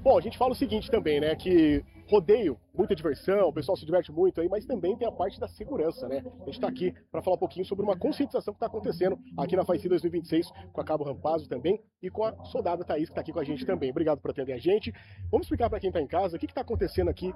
Bom, a gente fala o seguinte também, né, que rodeio, muita diversão, o pessoal se diverte muito aí, mas também tem a parte da segurança, né? A gente está aqui para falar um pouquinho sobre uma conscientização que está acontecendo aqui na FAICI 2026 com a Cabo Rampazzo também e com a soldada Thaís que está aqui com a gente também. Obrigado por atender a gente. Vamos explicar para quem está em casa o que está acontecendo aqui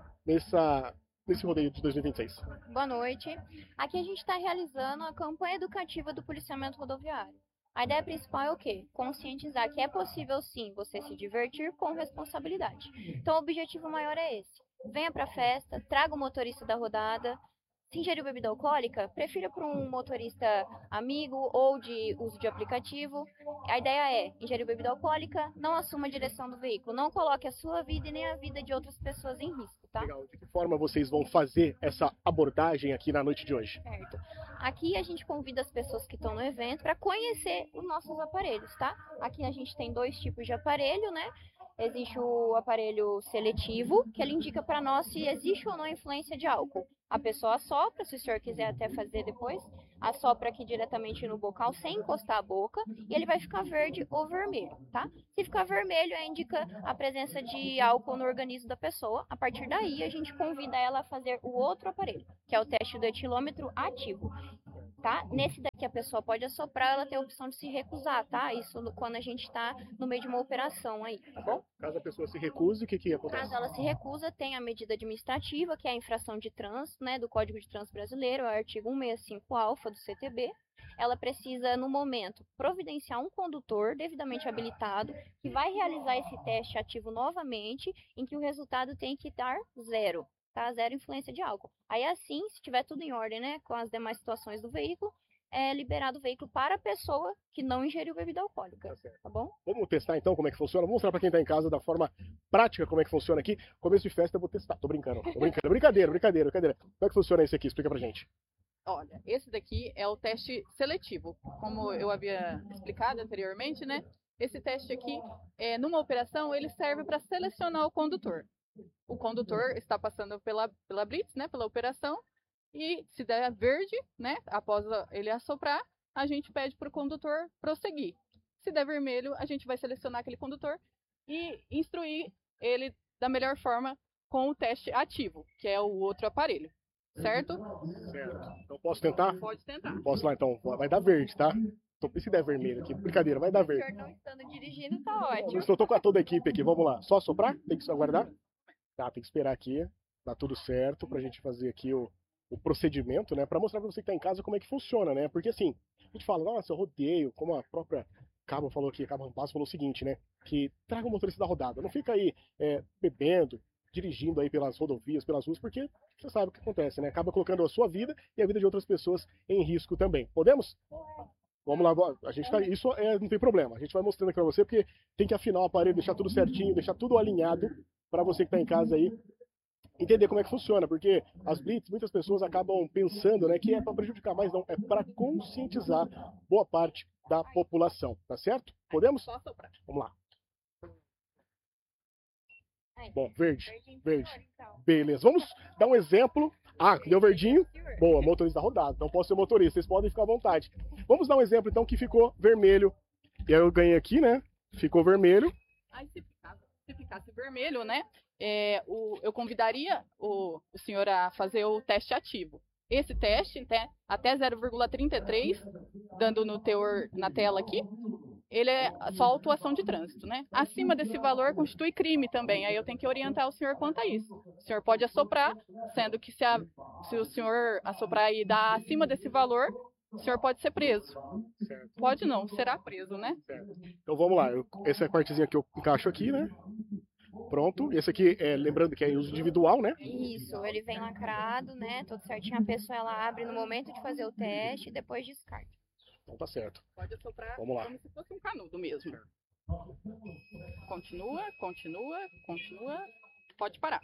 nesse rodeio de 2026. Boa noite. Aqui a gente está realizando a campanha educativa do policiamento rodoviário. A ideia principal é o quê? Conscientizar que é possível sim você se divertir com responsabilidade. Então o objetivo maior é esse. Venha para a festa, traga o motorista da rodada. Se ingerir bebida alcoólica, prefira para um motorista amigo ou de uso de aplicativo. A ideia é ingerir bebida alcoólica, não assuma a direção do veículo, não coloque a sua vida e nem a vida de outras pessoas em risco, tá? Legal. De que forma vocês vão fazer essa abordagem aqui na noite de hoje? Certo. Aqui a gente convida as pessoas que estão no evento para conhecer os nossos aparelhos, tá? Aqui a gente tem dois tipos de aparelho, né? Existe o aparelho seletivo, que ele indica para nós se existe ou não influência de álcool. A pessoa assopra, se o senhor quiser até fazer depois, assopra aqui diretamente no bocal sem encostar a boca e ele vai ficar verde ou vermelho, tá? Se ficar vermelho, indica a presença de álcool no organismo da pessoa. A partir daí, a gente convida ela a fazer o outro aparelho, que é o teste do etilômetro ativo. Tá? Nesse daqui a pessoa pode assoprar, ela tem a opção de se recusar, tá? Isso quando a gente está no meio de uma operação aí, tá bom? Caso a pessoa se recuse, o que acontece? Caso ela se recusa, tem a medida administrativa, que é a infração de trânsito, né, do Código de Trânsito Brasileiro, é o artigo 165-alfa do CTB. Ela precisa, no momento, providenciar um condutor devidamente habilitado, que vai realizar esse teste ativo novamente, em que o resultado tem que dar zero. Tá? Zero influência de álcool. Aí assim, se tiver tudo em ordem, né, com as demais situações do veículo, é liberado o veículo para a pessoa que não ingeriu bebida alcoólica, tá bom? Vamos testar então como é que funciona? Vou mostrar para quem está em casa da forma prática como é que funciona aqui. Começo de festa eu vou testar. Tô brincando. Brincadeira. Como é que funciona esse aqui? Explica pra gente. Olha, esse daqui é o teste seletivo. Como eu havia explicado anteriormente, né? Esse teste aqui, numa operação, ele serve para selecionar o condutor. O condutor está passando pela blitz, né, pela operação, e se der verde, né, após ele assoprar, a gente pede para o condutor prosseguir. Se der vermelho, a gente vai selecionar aquele condutor e instruir ele da melhor forma com o teste ativo, que é o outro aparelho, certo? Certo. Então posso tentar? Pode tentar. Posso lá então. Vai dar verde, tá? Se der vermelho aqui, brincadeira, vai dar Se o verde. senhor não estando dirigindo, tá ótimo. Eu tô com toda a equipe aqui, vamos lá. Só soprar? Tem que só aguardar? Tá, tem que esperar aqui. Tá tudo certo pra gente fazer aqui o procedimento, né? Pra mostrar pra você que tá em casa como é que funciona, né? Porque assim, a gente fala, nossa, eu rodeio, como a própria Cabo falou aqui, a Cabo Rampazzo falou o seguinte, né? Que traga o motorista da rodada. Não fica aí bebendo, dirigindo aí pelas rodovias, pelas ruas, porque você sabe o que acontece, né? Acaba colocando a sua vida e a vida de outras pessoas em risco também. Podemos? Vamos lá, a gente tá, isso não tem problema. A gente vai mostrando aqui pra você, porque tem que afinar o aparelho, deixar tudo certinho, deixar tudo alinhado para você que tá em casa aí entender como é que funciona, porque as blitz, muitas pessoas acabam pensando, né, que é para prejudicar, mas não, é para conscientizar boa parte da população, tá certo? Podemos? Só soprar. Vamos lá. Aí, Bom, verde. Verde. Então. Beleza, vamos dar um exemplo. Ah, deu verdinho. Boa, motorista da rodada. Então posso ser motorista, vocês podem ficar à vontade. Vamos dar um exemplo então que ficou vermelho. E aí eu ganhei aqui, né? Ficou vermelho. Aí se ficasse vermelho, né? Eu convidaria o senhor a fazer o teste ativo. Esse teste, até 0,33, dando no teor na tela aqui, ele é só autuação de trânsito, né? Acima desse valor constitui crime também. Aí eu tenho que orientar o senhor quanto a isso. O senhor pode assoprar, sendo que se o senhor assoprar e dar acima desse valor, o senhor pode ser preso. Certo. Pode não, será preso, né? Certo. Então vamos lá. Essa é a partezinha que eu encaixo aqui, né? Pronto. Esse aqui, lembrando que é uso individual, né? Isso, ele vem lacrado, né? Tudo certinho. A pessoa ela abre no momento de fazer o teste e depois descarta. Então tá certo. Pode assoprar Vamos lá. como se fosse um canudo mesmo. Continua. Pode parar.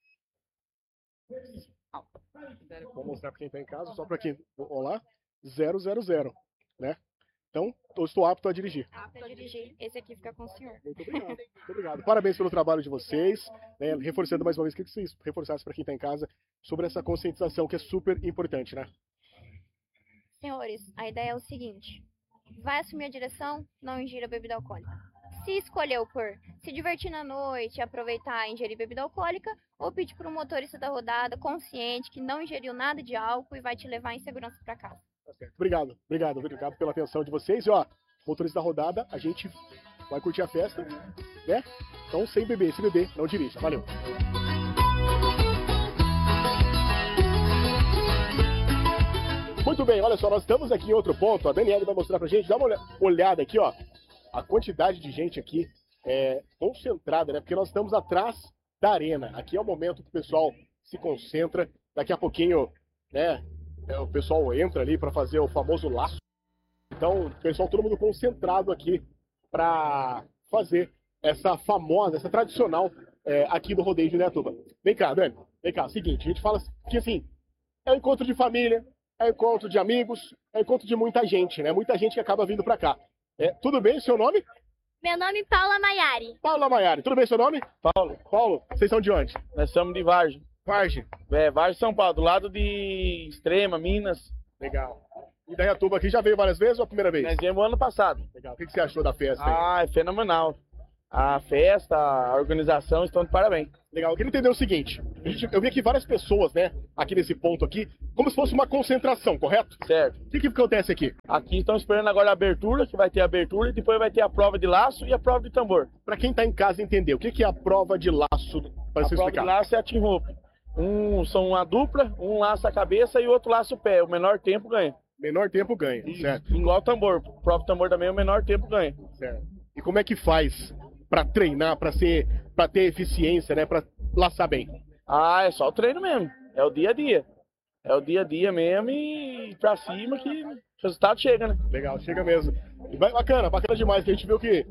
Vou mostrar para quem está em casa, só para quem. Olá, 000, né? Então, eu estou apto a dirigir. Apto a dirigir. Esse aqui fica com o senhor. Muito obrigado. Muito obrigado. Parabéns pelo trabalho de vocês. Né? Reforçando mais uma vez, o que vocês reforçassem para quem está em casa sobre essa conscientização que é super importante, né? Senhores, a ideia é o seguinte: vai assumir a direção, não ingira bebida alcoólica. Se escolheu por se divertir na noite, aproveitar e ingerir bebida alcoólica, ou pedir para o motorista da rodada consciente que não ingeriu nada de álcool e vai te levar em segurança para casa. Tá certo. Obrigado pela atenção de vocês. E ó, motorista da rodada, a gente vai curtir a festa, né? Então sem beber, não dirija. Valeu. Muito bem, olha só, nós estamos aqui em outro ponto. A Daniela vai mostrar pra gente, dá uma olhada aqui, ó. A quantidade de gente aqui é concentrada, né? Porque nós estamos atrás da arena. Aqui é o momento que o pessoal se concentra. Daqui a pouquinho, né? O pessoal entra ali para fazer o famoso laço. Então, o pessoal, todo mundo concentrado aqui para fazer essa famosa, essa tradicional aqui do rodeio de Indaiatuba. Vem cá, Dani. Vem cá. Seguinte, a gente fala que assim, é um encontro de família, é um encontro de amigos, é um encontro de muita gente, né? Muita gente que acaba vindo para cá. Tudo bem, seu nome? Meu nome é Paula Maiari. Paula Maiari. Tudo bem, seu nome? Paulo. Paulo, vocês são de onde? Nós somos de Vargem. Vargem. Vargem, São Paulo, do lado de Extrema, Minas. Legal. E Indaiatuba aqui já veio várias vezes ou a primeira vez? Nós viemos ano passado. Legal. O que você achou da festa aí? É fenomenal. A festa, a organização estão de parabéns. Legal. Eu queria entender o seguinte. Eu vi aqui várias pessoas, né? Aqui nesse ponto aqui, como se fosse uma concentração, correto? Certo. O que acontece aqui? Aqui estão esperando agora a abertura, que vai ter a abertura, e depois vai ter a prova de laço e a prova de tambor. Para quem tá em casa entender, o que é a prova de laço? Para você a prova explicar. de laço é a team rope. São uma dupla, um laça a cabeça e o outro laça o pé. O menor tempo ganha. Menor tempo ganha, certo? Igual o tambor. O próprio tambor também, o menor tempo ganha. Certo. E como é que faz para treinar, para ter eficiência, né? Para laçar bem? É só o treino mesmo. É o dia a dia. É o dia a dia mesmo e pra cima que o resultado chega, né? Legal, chega mesmo. E bacana demais, que a gente viu que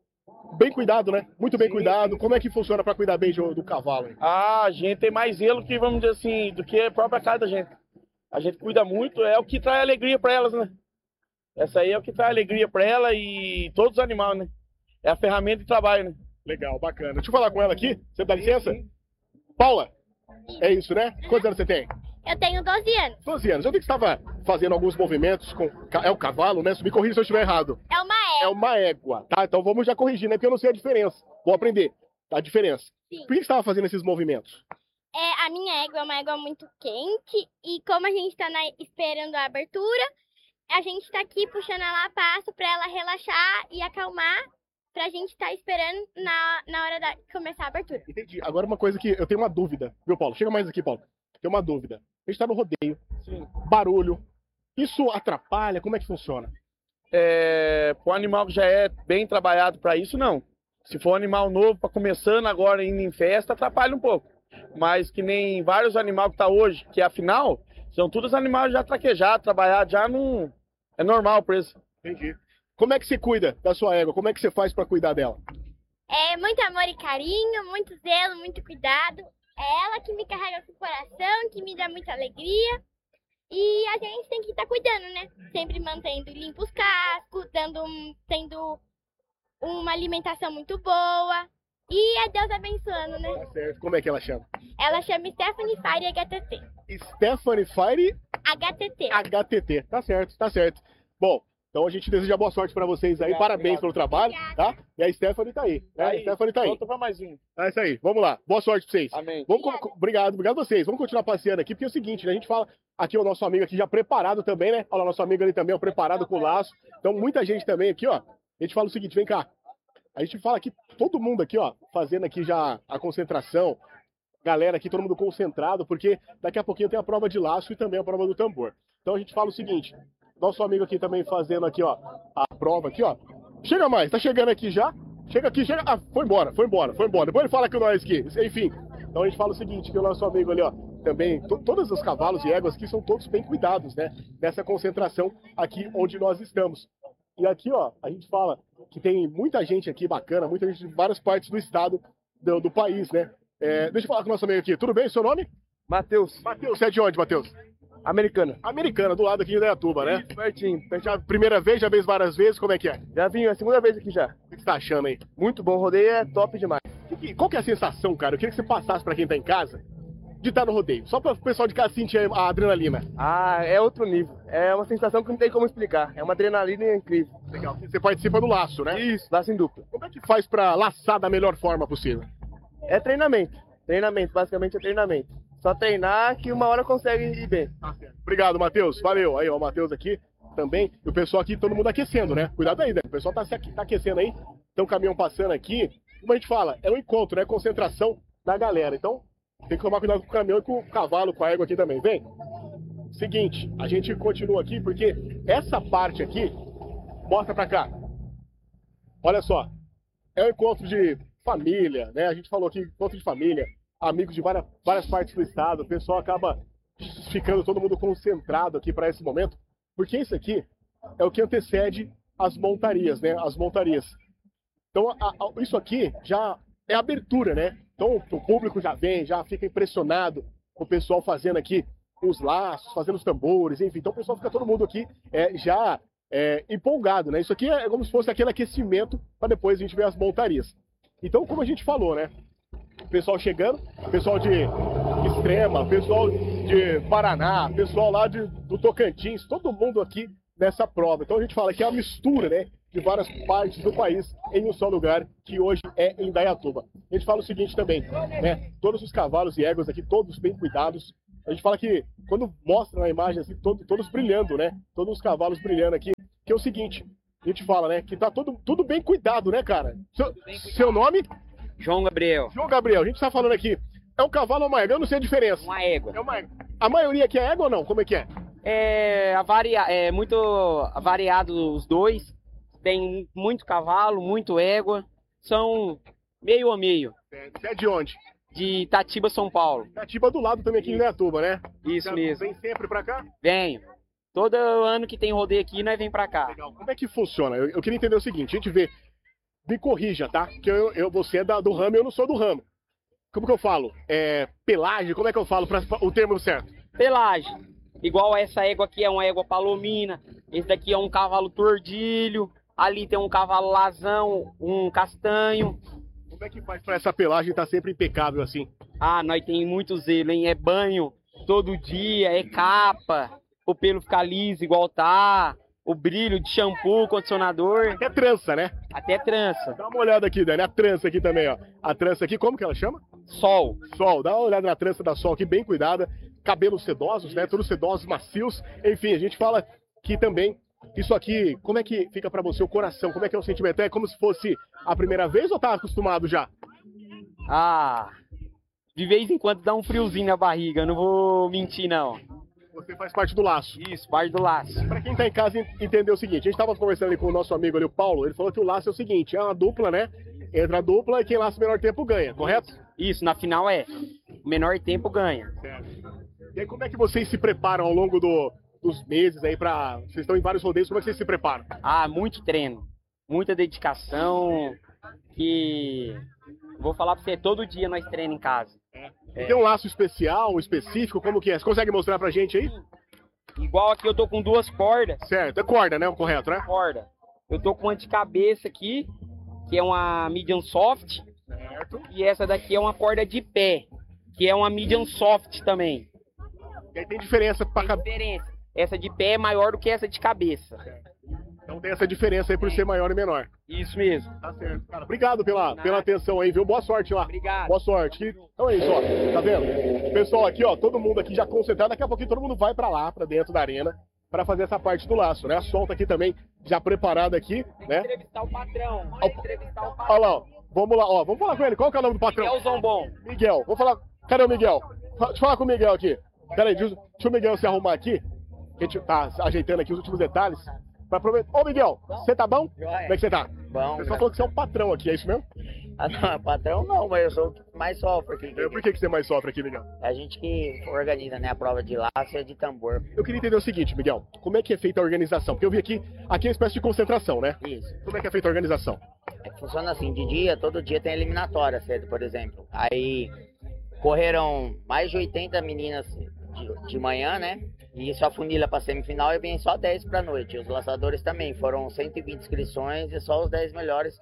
bem cuidado, né? Muito bem cuidado. Como é que funciona para cuidar bem do cavalo? Hein? A gente tem mais zelo que, vamos dizer assim, do que a própria casa da gente. A gente cuida muito, é o que traz alegria para elas, né? Essa aí é o que traz alegria para ela e todos os animais, né? É a ferramenta de trabalho, né? Legal, bacana. Deixa eu falar com ela aqui. Você me dá licença? Paula, é isso, né? Quantos anos você tem? Eu tenho 12 anos. 12 anos. Eu vi que você estava fazendo alguns movimentos com... É o cavalo, né? Me corrija se eu estiver errado. É uma égua. É uma égua, tá? Então vamos já corrigir, né? Porque eu não sei a diferença. Vou aprender a diferença. Sim. Por que você estava fazendo esses movimentos? A minha égua é uma égua muito quente e como a gente está esperando a abertura, a gente está aqui puxando ela a passo para ela relaxar e acalmar, pra gente estar esperando na hora de começar a abertura. Entendi. Agora uma coisa que eu tenho uma dúvida, viu, Paulo? Chega mais aqui, Paulo. Tenho uma dúvida. A gente tá no rodeio, Sim. Barulho. Isso atrapalha? Como é que funciona? Para um animal que já é bem trabalhado para isso, não. Se for um animal novo, para começando agora indo em festa, atrapalha um pouco. Mas que nem vários animais que tá hoje, que afinal, são todos animais já traquejados, trabalhados, já não... É normal para eles. Entendi. Como é que você cuida da sua égua? Como é que você faz para cuidar dela? É muito amor e carinho, muito zelo, muito cuidado. É ela que me carrega com o coração, que me dá muita alegria. E a gente tem que estar cuidando, né? Sempre mantendo limpo os cascos, tendo uma alimentação muito boa. E a Deus abençoando, né? Tá certo. Como é que ela chama? Ela chama Stephanie Fire HTT. Stephanie Fire HTT. HTT. Tá certo, tá certo. Bom, então a gente deseja boa sorte pra vocês aí. Parabéns pelo trabalho, tá? E a Stephanie tá aí. Né? A Stephanie tá aí. Volta pra mais um. É isso aí. Vamos lá. Boa sorte pra vocês. Amém. Obrigado a vocês. Vamos continuar passeando aqui, porque é o seguinte, né? A gente fala aqui o nosso amigo aqui já preparado também, né? Olha, o nosso amigo ali também, ó, preparado com o laço. Então, muita gente também aqui, ó. A gente fala o seguinte, vem cá. A gente fala aqui, todo mundo aqui, ó, fazendo aqui já a concentração. Galera aqui, todo mundo concentrado, porque daqui a pouquinho tem a prova de laço e também a prova do tambor. Então a gente fala o seguinte, nosso amigo aqui também fazendo aqui, ó, a prova aqui, ó. Chega mais, tá chegando aqui já. Chega aqui, chega. Ah, foi embora. Depois ele fala que nós aqui. Enfim. Então a gente fala o seguinte, que o nosso amigo ali, ó, também, todos os cavalos e éguas aqui são todos bem cuidados, né? Nessa concentração aqui onde nós estamos. E aqui, ó, a gente fala que tem muita gente aqui bacana, muita gente de várias partes do estado, do país, né? Deixa eu falar com o nosso amigo aqui. Tudo bem? Seu nome? Matheus. Matheus, você é de onde, Matheus? Americana. Americana, do lado aqui de Indaiatuba, né? Isso, pertinho. Já primeira vez, já veio várias vezes, como é que é? Já vim, é a segunda vez aqui já. O que você tá achando aí? Muito bom, o rodeio é top demais. Qual que é a sensação, cara? Eu queria que você passasse pra quem tá em casa, de estar no rodeio? Só para o pessoal de casa sentir a adrenalina. Ah, é outro nível. É uma sensação que não tem como explicar. É uma adrenalina incrível. Legal. Você participa do laço, né? Isso, laço em dupla. Como é que faz para laçar da melhor forma possível? É treinamento. Treinamento, basicamente é treinamento. Só treinar que uma hora consegue ir bem. Obrigado, Matheus. Valeu. Aí, ó, o Matheus aqui também. E o pessoal aqui, todo mundo aquecendo, né? Cuidado aí, né? O pessoal tá aquecendo aí. Tem um caminhão passando aqui. Como a gente fala, é um encontro, né? Concentração da galera. Então, tem que tomar cuidado com o caminhão e com o cavalo, com a égua aqui também. Vem. Seguinte, a gente continua aqui porque essa parte aqui, mostra pra cá. Olha só. É um encontro de família, né? A gente falou aqui, encontro de família, amigos de várias partes do estado. O pessoal acaba ficando todo mundo concentrado aqui para esse momento, porque isso aqui é o que antecede as montarias, né? As montarias. Então, isso aqui já é abertura, né? Então, o público já vem, já fica impressionado com o pessoal fazendo aqui os laços, fazendo os tambores, enfim. Então, o pessoal fica todo mundo aqui já empolgado, né? Isso aqui é como se fosse aquele aquecimento para depois a gente ver as montarias. Então, como a gente falou, né? O pessoal chegando, pessoal de Extrema, pessoal de Paraná, pessoal lá do Tocantins, todo mundo aqui nessa prova. Então a gente fala que é a mistura, né, de várias partes do país em um só lugar, que hoje é em Indaiatuba. A gente fala o seguinte também, né, todos os cavalos e éguas aqui, todos bem cuidados. A gente fala que quando mostra na imagem assim, todos brilhando, né, todos os cavalos brilhando aqui, que é o seguinte, a gente fala, né, que tá tudo bem cuidado, né, cara? Seu nome? João Gabriel. João Gabriel, a gente tá falando aqui, é um cavalo ou uma égua? Eu não sei a diferença. Uma égua. É uma égua. A maioria aqui é égua ou não? Como é que é? É muito variado os dois. Tem muito cavalo, muito égua. São meio a meio. Você é de onde? De Itatiba, São Paulo. Itatiba do lado também aqui em Indaiatuba, né? Isso mesmo. Vem sempre pra cá? Venho. Todo ano que tem rodeio aqui, nós vem pra cá. Legal. Como é que funciona? Eu queria entender o seguinte, a gente vê, me corrija, tá? Que você é do ramo e eu não sou do ramo. Como que eu falo? Pelagem? Como é que eu falo o termo certo? Pelagem. Igual essa égua aqui é uma égua palomina. Esse daqui é um cavalo tordilho. Ali tem um cavalo lazão, um castanho. Como é que faz pra essa pelagem estar sempre impecável assim? Ah, nós tem muito zelo, hein? É banho todo dia, é capa. O pelo fica liso igual tá. O brilho de shampoo, condicionador. Até trança, né? Até trança. Dá uma olhada aqui, Dani. A trança aqui também, ó. A trança aqui, como que ela chama? Sol. Sol. Dá uma olhada na trança da Sol aqui, bem cuidada. Cabelos sedosos, né? Todos sedosos, macios. Enfim, a gente fala que também, isso aqui, como é que fica pra você o coração? Como é que é o sentimento? É como se fosse a primeira vez ou tá acostumado já? Ah, de vez em quando dá um friozinho na barriga, não vou mentir não. Você faz parte do laço. Isso, parte do laço. Pra quem tá em casa entender o seguinte, a gente tava conversando ali com o nosso amigo ali, o Paulo, ele falou que o laço é o seguinte, é uma dupla, né? Entra a dupla e quem laça o menor tempo ganha, correto? Isso, na final é. O menor tempo ganha. Certo. E aí como é que vocês se preparam ao longo dos meses aí pra... Vocês estão em vários rodeios, como é que vocês se preparam? Ah, muito treino. Muita dedicação. Que... Vou falar pra você, todo dia nós treinamos em casa. Tem um laço especial, específico, como que é? Você consegue mostrar pra gente aí? Igual aqui eu tô com 2 cordas. Certo, é corda, né? Correto, né? Corda. Eu tô com uma de cabeça aqui, que é uma medium soft. Certo. E essa daqui é uma corda de pé, que é uma medium soft também. E aí tem diferença pra Tem diferença. Essa de pé é maior do que essa de cabeça. Então tem essa diferença aí por ser maior e menor. Isso mesmo. Tá certo, cara. Obrigado pela atenção aí, viu? Boa sorte lá. Obrigado. Boa sorte. Então é isso, ó. Tá vendo? Pessoal aqui, ó, todo mundo aqui já concentrado. Daqui a pouquinho todo mundo vai pra lá, pra dentro da arena, pra fazer essa parte do laço, né? A Sol tá aqui também, já preparada aqui, né? Entrevistar o patrão. Entrevistar o patrão. Olha lá, ó. Vamos lá, ó. Vamos falar com ele. Qual que é o nome do patrão? Miguel Zombom. Miguel. Vou falar. Cadê o Miguel? Deixa eu falar com o Miguel aqui. Pera aí, deixa o Miguel se arrumar aqui. Que a gente tá ajeitando aqui os últimos detalhes. Pra aproveitar. Ô, Miguel, você tá bom? Como é que você tá? Bom. O pessoal falou que você é um patrão aqui, é isso mesmo? Ah, não, patrão não, mas eu sou o que mais sofre aqui. Por que você mais sofre aqui, Miguel? A gente que organiza, né, a prova de laço e de tambor. Eu queria entender o seguinte, Miguel. Como é que é feita a organização? Porque eu vi aqui é uma espécie de concentração, né? Isso. Como é que é feita a organização? É que funciona assim, de dia, todo dia tem eliminatória, certo? Por exemplo. Aí correram mais de 80 meninas de manhã, né? E isso afunila para semifinal e vem só 10 para noite. Os laçadores também, foram 120 inscrições e só os 10 melhores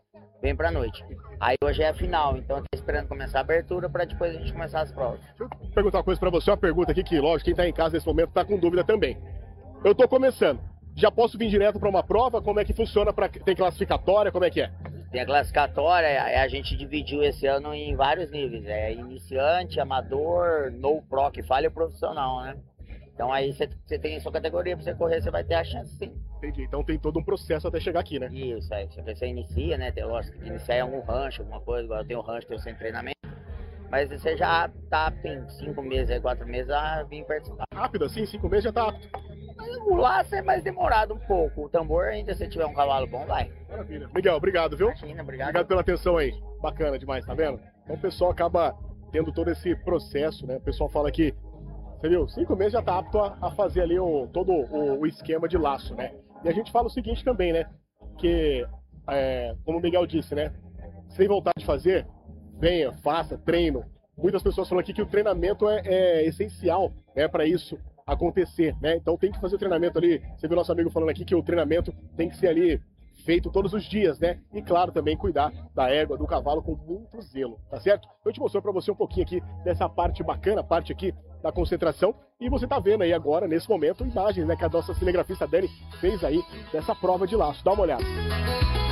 vem pra noite. Aí hoje é a final, então eu tô esperando começar a abertura para depois a gente começar as provas. Deixa eu perguntar uma coisa pra você, uma pergunta aqui que, lógico, quem tá em casa nesse momento tá com dúvida também. Eu tô começando, já posso vir direto pra uma prova? Como é que funciona? Tem classificatória? Como é que é? Tem a classificatória, a gente dividiu esse ano em vários níveis, iniciante, amador, no pro, que fala, e profissional, né? Então aí você tem a sua categoria pra você correr, você vai ter a chance sim. Entendi, então tem todo um processo até chegar aqui, né? Isso, aí você inicia, né? Tem, lógico, que iniciar em algum rancho, alguma coisa, agora tem o rancho, tem o centro de treinamento. Mas você já tá, tem 5 meses, 4 meses a vir participar. Rápido assim, 5 meses já tá apto. O laço é mais demorado um pouco, o tambor ainda, se tiver um cavalo bom, vai. Maravilha. Miguel, obrigado, viu? Imagina, obrigado. Obrigado pela atenção aí. Bacana demais, tá vendo? Então o pessoal acaba tendo todo esse processo, né? O pessoal fala que, você viu, 5 meses já tá apto a fazer ali todo o esquema de laço, né? E a gente fala o seguinte também, né? Que, como o Miguel disse, né? Se tem vontade de fazer, venha, faça, treino. Muitas pessoas falam aqui que o treinamento é essencial, né, para isso acontecer, né? Então tem que fazer o treinamento ali. Você viu nosso amigo falando aqui que o treinamento tem que ser ali feito todos os dias, né? E claro, também cuidar da égua, do cavalo com muito zelo, tá certo? Eu te mostrei para você um pouquinho aqui dessa parte bacana, parte aqui da concentração, e você tá vendo aí agora, nesse momento, imagens, né, que a nossa cinegrafista Dani fez aí dessa prova de laço. Dá uma olhada.